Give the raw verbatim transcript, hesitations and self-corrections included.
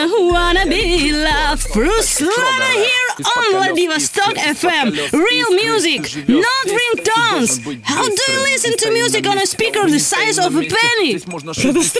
Wanna be loved, Ruslana here on Vladivostok эф эм. Real music, not ringtones. How do you listen to music on a speaker the size of a penny?